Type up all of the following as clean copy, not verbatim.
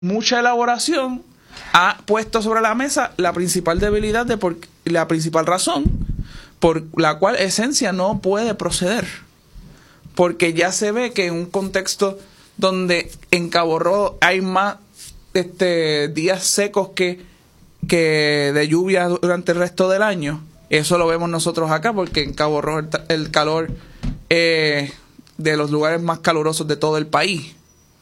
mucha elaboración ha puesto sobre la mesa la principal debilidad la principal razón por la cual Esencia no puede proceder. Porque ya se ve que en un contexto donde en Cabo Rojo hay más días secos que de lluvia durante el resto del año. Eso lo vemos nosotros acá, porque en Cabo Rojo el calor de los lugares más calurosos de todo el país.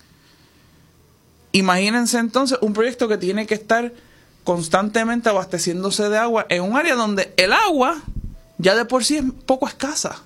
Imagínense entonces un proyecto que tiene que estar constantemente abasteciéndose de agua en un área donde el agua ya de por sí es poco escasa.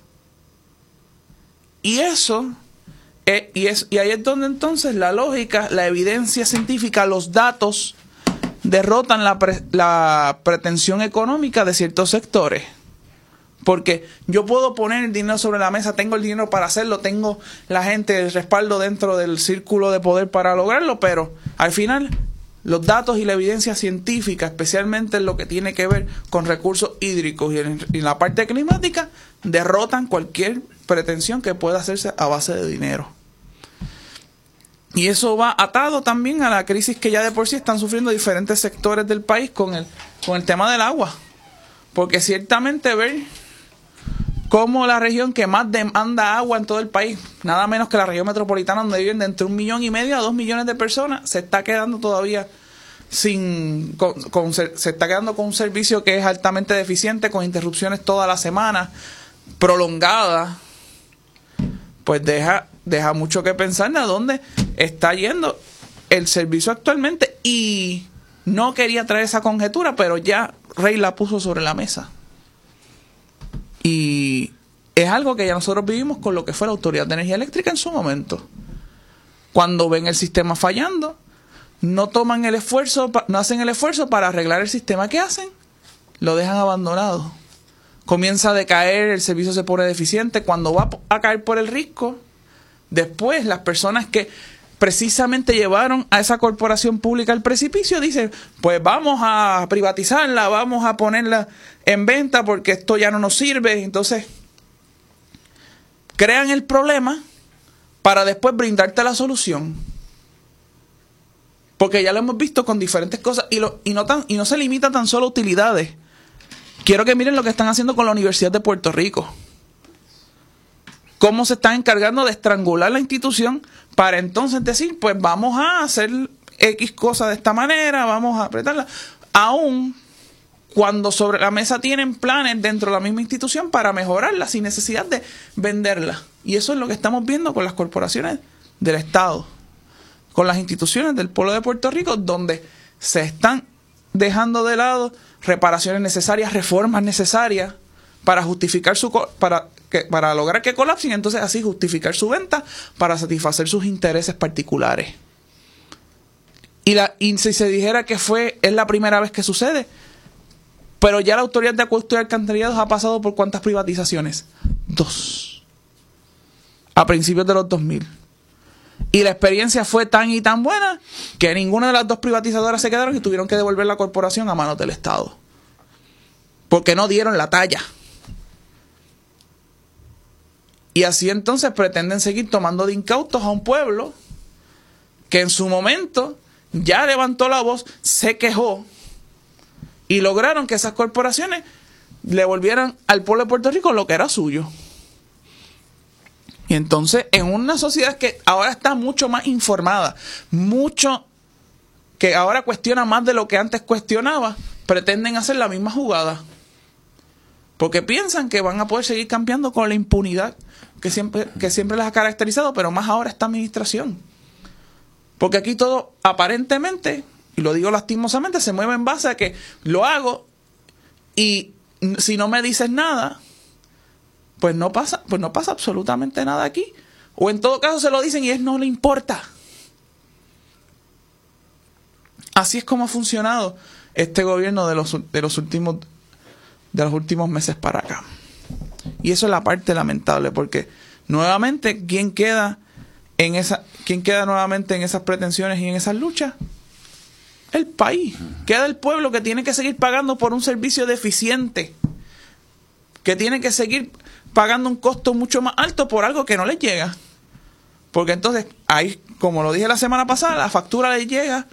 Y eso y ahí es donde entonces la lógica, la evidencia científica, los datos derrotan la pretensión económica de ciertos sectores. Porque yo puedo poner el dinero sobre la mesa, tengo el dinero para hacerlo, tengo la gente, el respaldo dentro del círculo de poder para lograrlo, pero al final los datos y la evidencia científica, especialmente en lo que tiene que ver con recursos hídricos y en la parte climática, derrotan cualquier pretensión que pueda hacerse a base de dinero. Y eso va atado también a la crisis que ya de por sí están sufriendo diferentes sectores del país con el tema del agua. Porque ciertamente ver cómo la región que más demanda agua en todo el país, nada menos que la región metropolitana, donde viven de entre 1,5 millones a 2 millones de personas, se está quedando todavía se está quedando con un servicio que es altamente deficiente, con interrupciones toda la semana, prolongadas. Pues deja mucho que pensar de a dónde está yendo el servicio actualmente. Y no quería traer esa conjetura, pero ya Rey la puso sobre la mesa. Y es algo que ya nosotros vivimos con lo que fue la Autoridad de Energía Eléctrica en su momento. Cuando ven el sistema fallando, no toman el esfuerzo, no hacen el esfuerzo para arreglar el sistema. ¿Qué hacen? Lo dejan abandonado. Comienza a decaer, el servicio se pone deficiente. Cuando va a caer por el risco, después las personas que precisamente llevaron a esa corporación pública al precipicio dicen, pues vamos a privatizarla, vamos a ponerla en venta porque esto ya no nos sirve. Entonces crean el problema para después brindarte la solución, porque ya lo hemos visto con diferentes cosas y no se limita tan solo a utilidades. Quiero que miren lo que están haciendo con la Universidad de Puerto Rico. Cómo se están encargando de estrangular la institución para entonces decir, pues vamos a hacer X cosa de esta manera, vamos a apretarla. Aún cuando sobre la mesa tienen planes dentro de la misma institución para mejorarla sin necesidad de venderla. Y eso es lo que estamos viendo con las corporaciones del Estado, con las instituciones del pueblo de Puerto Rico, donde se están dejando de lado reparaciones necesarias, reformas necesarias para justificar para lograr que colapsen, entonces así justificar su venta para satisfacer sus intereses particulares. Y si se dijera que es la primera vez que sucede, pero ya la Autoridad de Acueductos y Alcantarillados ha pasado por ¿cuántas privatizaciones? 2. A principios de los 2000. Y la experiencia fue tan y tan buena que ninguna de las 2 privatizadoras se quedaron y tuvieron que devolver la corporación a manos del Estado. Porque no dieron la talla. Y así entonces pretenden seguir tomando de incautos a un pueblo que en su momento ya levantó la voz, se quejó y lograron que esas corporaciones le volvieran al pueblo de Puerto Rico lo que era suyo. Y entonces en una sociedad que ahora está mucho más informada, que ahora cuestiona más de lo que antes cuestionaba, pretenden hacer la misma jugada. Porque piensan que van a poder seguir cambiando con la impunidad que siempre les ha caracterizado, pero más ahora esta administración. Porque aquí todo aparentemente, y lo digo lastimosamente, se mueve en base a que lo hago y si no me dices nada, pues no pasa absolutamente nada aquí. O en todo caso se lo dicen y no le importa. Así es como ha funcionado este gobierno de los últimos meses para acá. Y eso es la parte lamentable, porque nuevamente ¿quién queda nuevamente en esas pretensiones y en esas luchas? El país. Queda el pueblo, que tiene que seguir pagando por un servicio deficiente, que tiene que seguir pagando un costo mucho más alto por algo que no les llega. Porque entonces ahí como lo dije la semana pasada, la factura le llega